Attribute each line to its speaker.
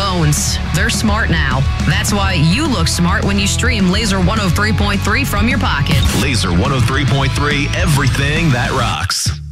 Speaker 1: phones. They're smart now. That's why you look smart when you stream Laser 103.3 from your pocket.
Speaker 2: Laser 103.3, everything that rocks.